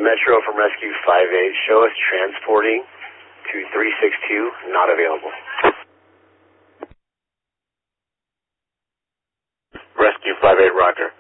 Metro from Rescue 58. Show us transporting to 362, not available. Rescue 58, roger.